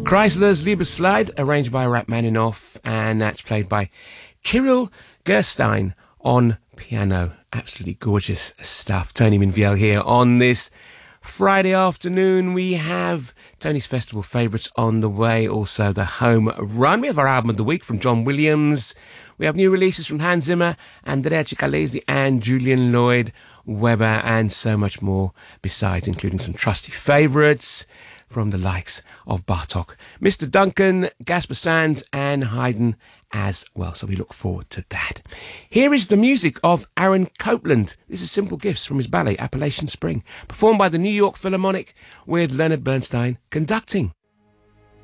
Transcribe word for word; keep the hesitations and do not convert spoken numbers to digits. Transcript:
Chrysler's Liebeslied, arranged by Rachmaninoff, and that's played by Kirill Gerstein on piano. Absolutely gorgeous stuff. Tony Minviel here on this Friday afternoon. We have Tony's Festival favourites on the way, also the home run. We have our album of the week from John Williams. We have new releases from Hans Zimmer, Andrea Cicalesi and Julian Lloyd Webber, and so much more besides, including some trusty favourites from the likes of Bartok, Mister Duncan, Gaspar Sands and Haydn as well. So we look forward to that. Here is the music of Aaron Copland. This is Simple Gifts from his ballet Appalachian Spring, performed by the New York Philharmonic with Leonard Bernstein conducting.